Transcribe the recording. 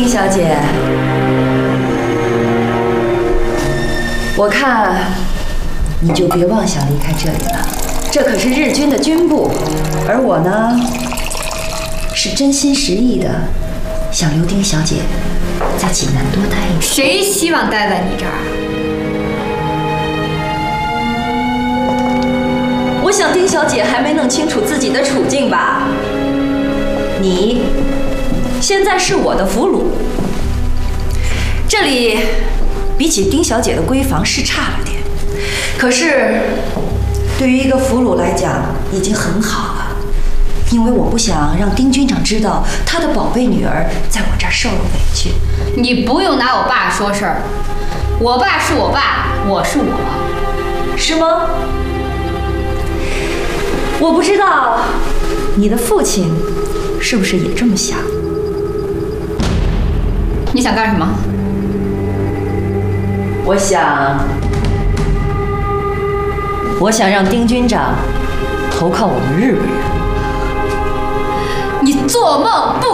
小姐，我看你就别妄想离开这里了。这可是日军的军部，而我呢，是真心实意的想留丁小姐在济南多待一点。 谁希望待在你这儿？ 我想丁小姐还没弄清楚自己的处境吧？你现在是我的俘虏，这里比起丁小姐的闺房是差了点，可是对于一个俘虏来讲已经很好了，因为我不想让丁军长知道他的宝贝女儿在我这儿受了委屈。 你不用拿我爸说事儿，我爸是我爸，我是我， 是吗？我不知道你的父亲是不是也这么想？ 你想干什么？ 我想让丁军长投靠我们日本人。 你做梦不